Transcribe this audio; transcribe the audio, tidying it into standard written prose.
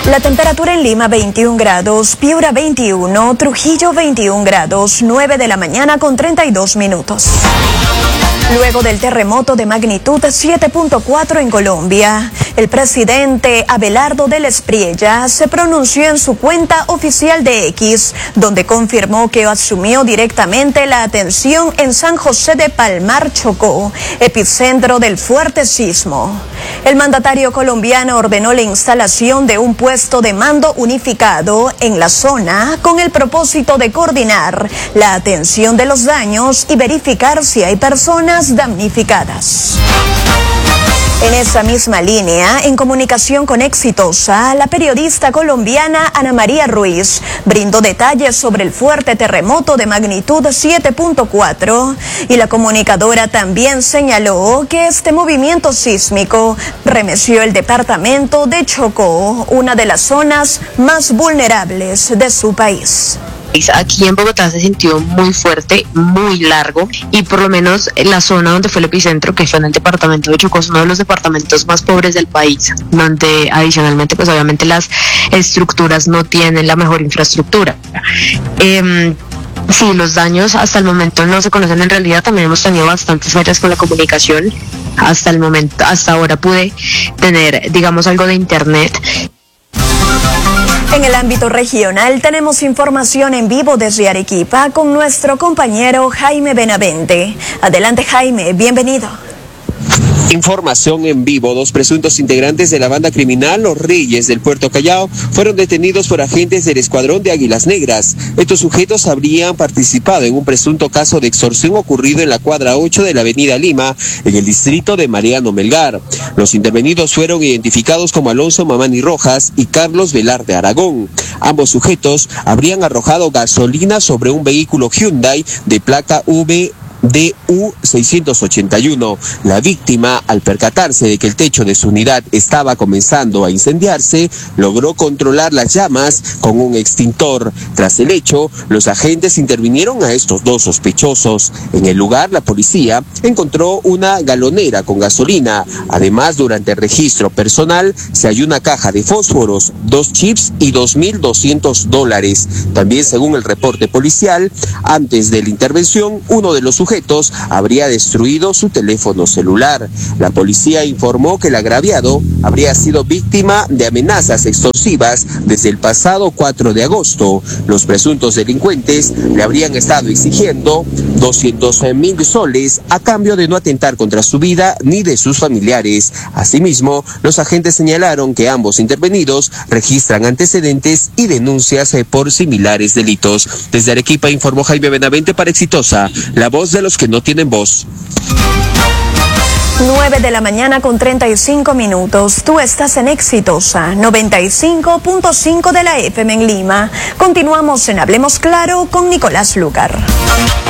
La temperatura en Lima 21 grados, Piura 21, Trujillo 21 grados, 9 de la mañana con 32 minutos. Luego del terremoto de magnitud 7.4 en Colombia, el presidente Abelardo del Espriella se pronunció en su cuenta oficial de X, donde confirmó que asumió directamente la atención en San José de Palmar, Chocó, epicentro del fuerte sismo. El mandatario colombiano ordenó la instalación de un puesto de mando unificado en la zona con el propósito de coordinar la atención de los daños y verificar si hay personas damnificadas. En esa misma línea, en comunicación con Exitosa, la periodista colombiana Ana María Ruiz brindó detalles sobre el fuerte terremoto de magnitud 7.4 y la comunicadora también señaló que este movimiento sísmico remeció el departamento de Chocó, una de las zonas más vulnerables de su país. Aquí en Bogotá se sintió muy fuerte, muy largo, y por lo menos en la zona donde fue el epicentro, que fue en el departamento de Chocó, es uno de los departamentos más pobres del país, donde adicionalmente pues obviamente las estructuras no tienen la mejor infraestructura. Sí, los daños hasta el momento no se conocen en realidad. También hemos tenido bastantes fallas con la comunicación. Hasta el momento, hasta ahora pude tener, digamos, algo de internet. En el ámbito regional tenemos información en vivo desde Arequipa con nuestro compañero Jaime Benavente. Adelante, Jaime, bienvenido. Información en vivo. 2 presuntos integrantes de la banda criminal Los Reyes del Puerto Callao fueron detenidos por agentes del Escuadrón de Águilas Negras. Estos sujetos habrían participado en un presunto caso de extorsión ocurrido en la cuadra 8 de la avenida Lima, en el distrito de Mariano Melgar. Los intervenidos fueron identificados como Alonso Mamani Rojas y Carlos Velarde Aragón. Ambos sujetos habrían arrojado gasolina sobre un vehículo Hyundai de placa DU 681. La víctima, al percatarse de que el techo de su unidad estaba comenzando a incendiarse, logró controlar las llamas con un extintor. Tras el hecho, los agentes intervinieron a estos 2 sospechosos. En el lugar, la policía encontró una galonera con gasolina. Además, durante el registro personal, se halló una caja de fósforos, 2 chips y $2.200. También, según el reporte policial, antes de la intervención, uno de los sujetos habría destruido su teléfono celular. La policía informó que el agraviado habría sido víctima de amenazas extorsivas desde el pasado 4 de agosto. Los presuntos delincuentes le habrían estado exigiendo 200.000 soles a cambio de no atentar contra su vida ni de sus familiares. Asimismo, los agentes señalaron que ambos intervenidos registran antecedentes y denuncias por similares delitos. Desde Arequipa informó Jaime Benavente para Exitosa, la voz de los que no tienen voz. 9 de la mañana con 35 minutos. Tú estás en Exitosa 95.5 de la FM en Lima. Continuamos en Hablemos Claro con Nicolás Lucar.